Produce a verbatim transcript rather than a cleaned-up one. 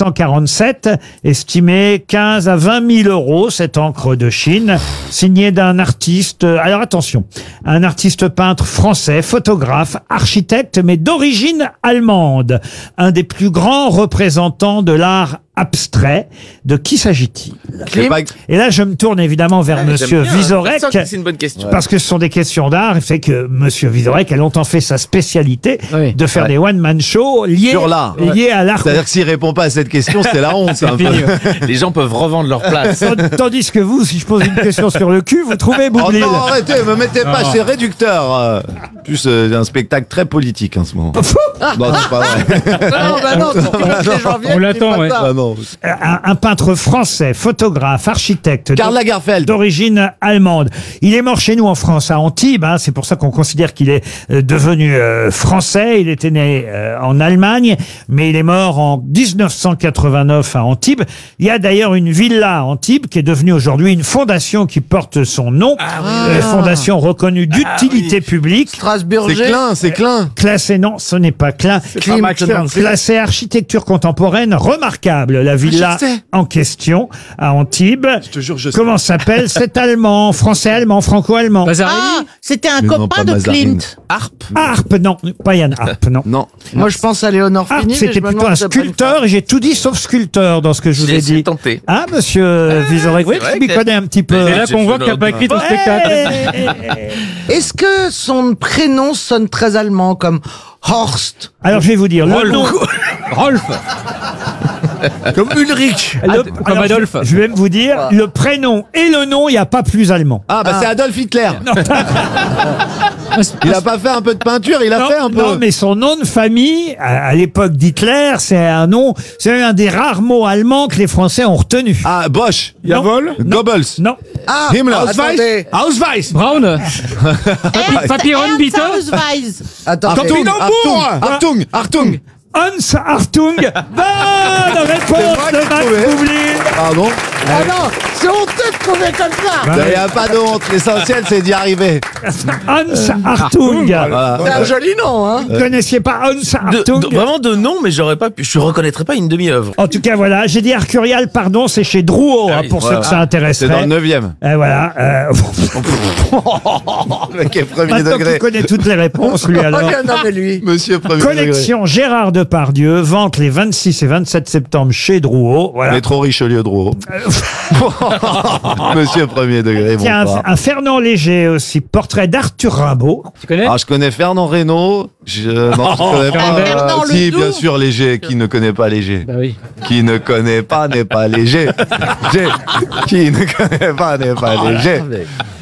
cent quarante-sept, estimé quinze à vingt mille euros, cette encre de Chine, signée d'un artiste, alors attention, un artiste peintre français, photographe, architecte, mais d'origine allemande, un des plus grands représentants de l'art abstrait. De qui s'agit-il? Et là, je me tourne évidemment vers Ah, Monsieur bien, Vizorek, c'est une bonne question. parce que ce sont des questions d'art, et fait que Monsieur Vizorek a longtemps fait sa spécialité Oui. de faire Ouais. des one-man shows liés, Sur l'art. liés à l'art. C'est-à-dire que s'il répond pas à cette question, c'est la honte. un peu. Les gens peuvent revendre leur place. Tandis que vous, si je pose une question sur le cul, vous trouvez Oh Boublil. non, arrêtez, me mettez pas, c'est réducteur. euh. En plus, euh, il y a un spectacle très politique en ce moment. Non, c'est pas vrai. Non, bah non, pour que les gens viennent, On l'attend, dis pas ouais. ça. Ah non. un, un peintre français, photographe, architecte, Karl Lagerfeld. d'origine allemande. Il est mort chez nous en France, à Antibes. Hein, c'est pour ça qu'on considère qu'il est euh, devenu euh, français. Il était né euh, en Allemagne, mais il est mort en dix-neuf cent quatre-vingt-neuf à Antibes. Il y a d'ailleurs une villa à Antibes qui est devenue aujourd'hui une fondation qui porte son nom. Euh, fondation reconnue d'utilité publique. C'est Strasburger. Klein, c'est Klein. Classé, non, ce n'est pas Klein. Klimt, non. Classé architecture contemporaine remarquable. La villa je sais. en question à Antibes. Je te jure, je sais. Comment s'appelle cet allemand, français-allemand, franco-allemand? Mazarini. Ah, c'était un Mais non, copain pas de Mazarine. Clint. Harpe. Harpe, non, pas Yann Harpe, non. Non. Moi, je pense à Léonore Harpe, Fini. mais c'était je me plutôt demande un si c'est pas une sculpteur, et j'ai tout dit sauf sculpteur dans ce que je vous J'ai ai essayé dit. de tenter. Ah, monsieur Vizorek, oui, c'est vrai qui m'y que- connaît un petit peu. C'est là J'ai qu'on fait voit qu'il n'a pas écrit ton Ouais. spectacle. Est-ce que son prénom sonne très allemand, comme Horst? Alors, je vais vous dire, le nom... Rolf. Comme Ulrich. le- comme alors, je- Adolphe. Je vais même vous dire, le prénom et le nom, il n'y a pas plus allemand. Ah, bah c'est Adolf Hitler. Il a pas fait un peu de peinture, il a Non, fait un peu. non, mais son nom de famille, à, à l'époque d'Hitler, c'est un nom, c'est un des rares mots allemands que les Français ont retenu. Ah, Bosch. Non. Goebbels. Non. Ah, Himmler. attendez. Ausweis. Brown. Ernst- Papyron Ernst Bitte. Ausweis. Attendez. Achtung, Achtung, Achtung, Achtung. Hans Hartung. Bonne réponse moi de qui ai Max trouvé. Boublil. Pardon. Ah non, c'est honteux de trouver comme ça. Il n'y a pas de honte, l'essentiel c'est d'y arriver. Hans Hartung. Voilà. C'est un joli nom, hein. Vous ne connaissiez pas Hans De- Hartung? de- vraiment de nom, mais j'aurais pas pu. Je reconnaîtrais pas une demi-œuvre. En tout cas, voilà, j'ai dit Arcurial, pardon, c'est chez Drouot, hein, oui, pour voilà. ceux que ça intéresserait. C'est dans le neuvième. Et voilà. Euh, Le mec est premier maintenant degré. qu'il connaît toutes les réponses, lui, Oh, alors. bien, non, mais lui. Monsieur premier degré. Collection Gérard Depardieu, vente les vingt-six et vingt-sept septembre chez Drouot. Voilà. Métro Richelieu Drouot. Monsieur premier degré, bon Tiens, pas. un, un Fernand Léger aussi, portrait d'Arthur Rimbaud. Tu connais? Alors je connais Fernand Reynaud. Je, non, je connais pas. Fernand si, Ledoux. bien sûr, Léger. Qui ne connaît pas Léger? Bah oui. Qui ne connaît pas n'est pas léger. Léger. Qui ne connaît pas n'est pas léger.